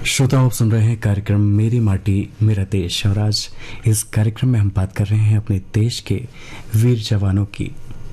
श्रोताओं, आप सुन रहे हैं कार्यक्रम मेरी माटी मेरा देश। और आज इस कार्यक्रम में हम बात कर रहे हैं अपने देश के वीर जवानों की।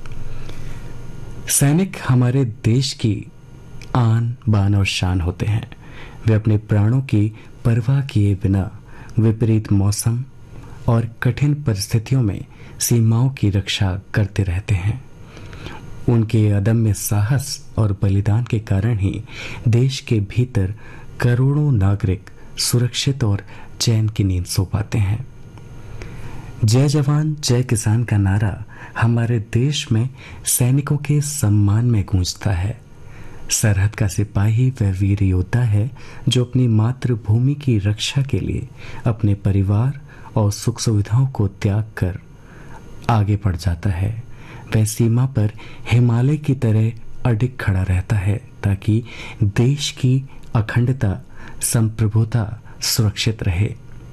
सैनिक हमारे देश की आन बान और शान होते हैं। वे अपने प्राणों की परवाह किए बिना विपरीत मौसम और कठिन परिस्थितियों में सीमाओं की रक्षा करते रहते हैं। उनके अदम्य साहस और बलिदान के कारण ही देश के भीतर करोड़ों नागरिक सुरक्षित और चैन की नींद सो पाते हैं। जय जवान जय किसान का नारा हमारे देश में सैनिकों के सम्मान में गूंजता है। सरहद का सिपाही वह वीर योद्धा है जो अपनी मातृभूमि की रक्षा के लिए अपने परिवार और सुख सुविधाओं को त्याग कर आगे बढ़ जाता है। वह सीमा पर हिमालय की तरह अडिग खड़ा रहता है ताकि देश की अखंडता संप्रभुता सुरक्षित रहे।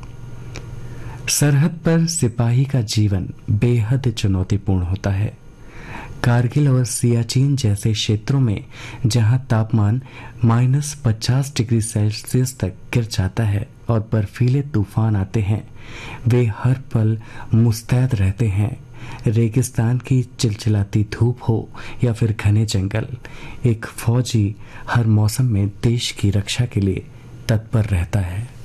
सरहद पर सिपाही का जीवन बेहद चुनौतीपूर्ण होता है। कारगिल और सियाचिन जैसे क्षेत्रों में जहां तापमान -50 डिग्री सेल्सियस तक गिर जाता है और बर्फीले तूफान आते हैं, वे हर पल मुस्तैद रहते हैं। रेगिस्तान की चिलचिलाती धूप हो या फिर घने जंगल, एक फौजी हर मौसम में देश की रक्षा के लिए तत्पर रहता है।